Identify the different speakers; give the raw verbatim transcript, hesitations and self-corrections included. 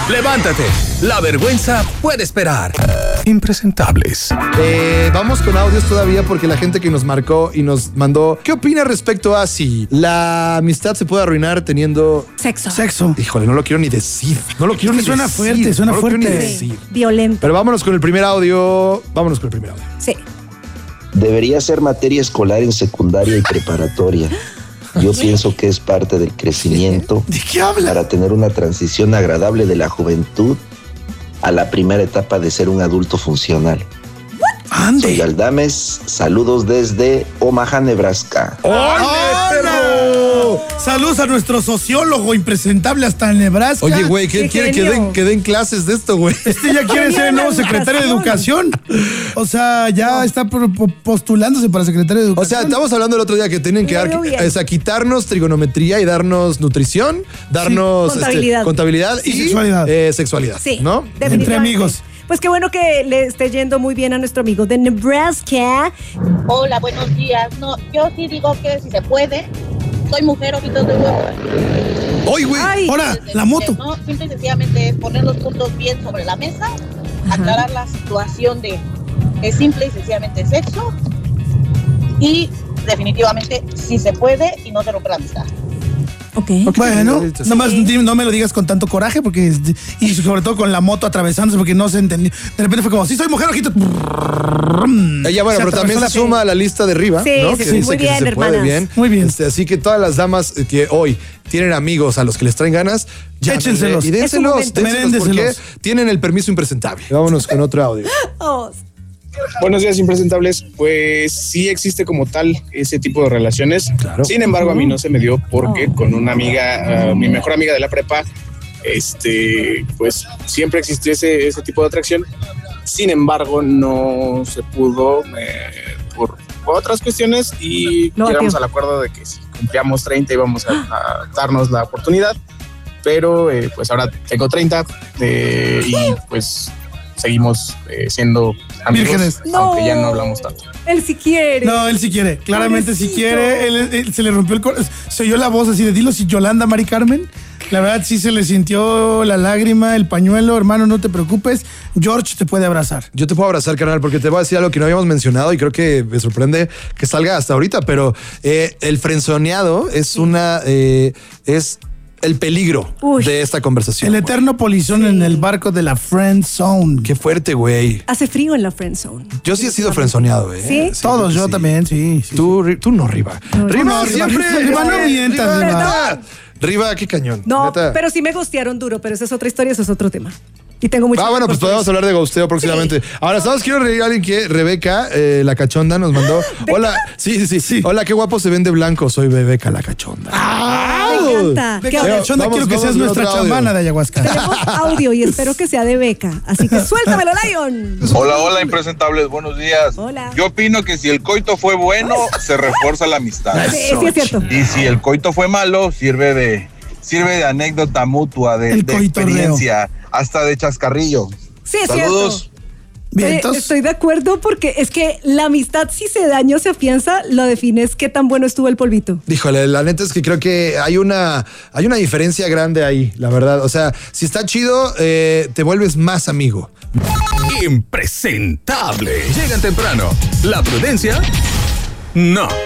Speaker 1: Levántate, la vergüenza puede esperar. Impresentables.
Speaker 2: Eh, vamos con audios todavía porque la gente que nos marcó y nos mandó, ¿qué opina respecto a si la amistad se puede arruinar teniendo
Speaker 3: Sexo.
Speaker 4: Sexo.
Speaker 2: Híjole, no lo quiero ni decir. No lo quiero
Speaker 4: Es
Speaker 2: ni
Speaker 4: que suena
Speaker 2: decir.
Speaker 4: fuerte, suena
Speaker 2: no lo quiero ni
Speaker 4: fuerte.
Speaker 2: decir.
Speaker 3: Violento.
Speaker 2: Pero vámonos con el primer audio. Vámonos con el primer audio.
Speaker 3: Sí.
Speaker 5: Debería ser materia escolar en secundaria y preparatoria. Yo pienso que es parte del crecimiento
Speaker 4: ¿De qué habla?
Speaker 5: para tener una transición agradable de la juventud a la primera etapa de ser un adulto funcional. Soy
Speaker 4: Ande.
Speaker 5: Aldames, saludos desde Omaha, Nebraska.
Speaker 4: ¡Hola, perro! Saludos a nuestro sociólogo impresentable hasta en Nebraska.
Speaker 2: Oye, güey, ¿quién
Speaker 3: Qué
Speaker 2: quiere que
Speaker 3: genio.
Speaker 2: den, que den clases de esto, güey?
Speaker 4: Este ya quiere ser el nuevo secretario de Educación. O sea, ya está pro- po- postulándose para secretario de
Speaker 2: O
Speaker 4: Educación.
Speaker 2: sea, estamos hablando el otro día que tienen que
Speaker 3: Le
Speaker 2: dar,
Speaker 3: veo bien.
Speaker 2: o sea, quitarnos trigonometría y darnos nutrición, darnos
Speaker 3: Sí. Contabilidad.
Speaker 2: este, contabilidad y
Speaker 4: Y sexualidad.
Speaker 2: eh, sexualidad,
Speaker 3: Sí.
Speaker 2: ¿no?
Speaker 3: definitivamente.
Speaker 4: Entre amigos.
Speaker 3: Pues qué bueno que le esté yendo muy bien a nuestro amigo de Nebraska.
Speaker 6: Hola, buenos días. No, yo sí digo que si se puede. Soy mujer, ahorita de huevo.
Speaker 2: ¡Oy, güey!
Speaker 3: Ay,
Speaker 4: Ahora, la moto.
Speaker 6: No, simple y sencillamente es poner los puntos bien sobre la mesa, aclarar la situación de es simple y sencillamente sexo y definitivamente si se puede y no te rompe la amistad.
Speaker 3: ok.
Speaker 4: Bueno,
Speaker 2: Sí.
Speaker 4: nomás di- no me lo digas con tanto coraje porque y sobre todo con la moto atravesándose porque no se entendió. De repente fue como, sí soy mujer, ojito.
Speaker 2: Ella, bueno,
Speaker 4: Se
Speaker 2: pero también se
Speaker 4: atravesó la-
Speaker 2: suma a la lista de arriba,
Speaker 3: Sí,
Speaker 2: ¿no?
Speaker 3: sí,
Speaker 2: que
Speaker 3: sí,
Speaker 2: dice
Speaker 3: muy
Speaker 2: que
Speaker 3: bien,
Speaker 2: sí se puede
Speaker 3: hermanas.
Speaker 2: bien.
Speaker 4: Muy bien.
Speaker 2: Este, así que todas las damas que hoy tienen amigos a los que les traen ganas, llámenle
Speaker 4: Échenselos.
Speaker 2: y
Speaker 3: Es su
Speaker 2: dénselos,
Speaker 3: momento.
Speaker 2: dénselos porque
Speaker 4: Meréndeselos.
Speaker 2: tienen el permiso impresentable. Vámonos con otro audio.
Speaker 3: Oh,
Speaker 7: Buenos días, impresentables. Pues sí existe como tal ese tipo de relaciones.
Speaker 2: Claro.
Speaker 7: Sin embargo, a mí no se me dio porque con una amiga, uh, mi mejor amiga de la prepa, este, pues siempre existió ese, ese tipo de atracción. Sin embargo, no se pudo eh, por otras cuestiones y
Speaker 3: No,
Speaker 7: llegamos
Speaker 3: tío.
Speaker 7: al acuerdo de que si cumplíamos treinta íbamos a, a darnos la oportunidad. Pero eh, pues ahora tengo treinta eh, y pues seguimos eh, siendo amigos,
Speaker 4: Vírgenes.
Speaker 7: aunque ya
Speaker 3: No.
Speaker 7: no hablamos tanto.
Speaker 3: él sí quiere.
Speaker 4: No, él sí quiere. Claramente sí
Speaker 3: Pobrecito.
Speaker 4: quiere. Él, él- se le rompió el corazón. Se oyó la voz así de dilo si Yolanda, Mari Carmen. La verdad sí se le sintió la lágrima, el pañuelo. Hermano, no te preocupes. George te puede abrazar.
Speaker 2: Yo te puedo abrazar, carnal, porque te voy a decir algo que no habíamos mencionado y creo que me sorprende que salga hasta ahorita, pero eh, el frenzoneado es una... eh, es el peligro
Speaker 3: Uy.
Speaker 2: de esta conversación.
Speaker 4: El
Speaker 2: güey.
Speaker 4: eterno polizón en el barco de la friend zone.
Speaker 2: Qué fuerte, güey.
Speaker 3: Hace frío en la friend zone.
Speaker 2: Yo sí he sido frenzoneado, ¿eh?
Speaker 3: ¿Sí?
Speaker 4: Todos,
Speaker 2: creo
Speaker 4: yo
Speaker 2: que
Speaker 4: también, sí. sí.
Speaker 2: Tú, Ri- tú no, Riva.
Speaker 3: No,
Speaker 2: Riva,
Speaker 4: no, Riva,
Speaker 2: siempre.
Speaker 4: Riva, no mientas, Riva.
Speaker 2: neta. Riva, qué cañón.
Speaker 3: No,
Speaker 2: neta.
Speaker 3: pero sí me gostearon duro, pero esa es otra historia, eso es otro tema. Y tengo mucho.
Speaker 2: Ah, bueno, pues podemos hablar de gosteo próximamente. Ahora, ¿sabes? Quiero reír a alguien que Rebeca, eh, la cachonda, nos mandó. Hola, sí, sí, sí,
Speaker 4: Sí.
Speaker 2: Hola, qué guapo se ven de blanco. Soy Bebeca, la cachonda.
Speaker 3: Me encanta.
Speaker 4: Beca,
Speaker 3: ¿Qué
Speaker 4: la
Speaker 3: audio?
Speaker 4: chonda,
Speaker 2: Vamos,
Speaker 4: quiero que
Speaker 2: vamos
Speaker 4: seas
Speaker 2: con
Speaker 4: nuestra
Speaker 2: otro audio.
Speaker 4: chamana de ayahuasca.
Speaker 3: Tenemos audio y espero que sea de Beca. Así que suéltamelo, Lion.
Speaker 8: Hola, hola, impresentables, buenos días.
Speaker 3: Hola.
Speaker 8: Yo opino que si el coito fue bueno, se refuerza la amistad.
Speaker 3: Sí, sí es cierto.
Speaker 8: Y si el coito fue malo, sirve de, sirve de anécdota mutua, de,
Speaker 4: El
Speaker 8: de
Speaker 4: coitorreo.
Speaker 8: experiencia, hasta de chascarrillo.
Speaker 3: Sí es
Speaker 8: Saludos.
Speaker 3: cierto.
Speaker 4: Vientos.
Speaker 3: Eh, Estoy de acuerdo porque es que la amistad, si se daña o se afianza, lo defines qué tan bueno estuvo el polvito.
Speaker 2: Híjole, la neta es que creo que hay una, hay una diferencia grande ahí, la verdad. O sea, si está chido, eh, te vuelves más amigo.
Speaker 1: Impresentable. Llegan temprano. La prudencia, no.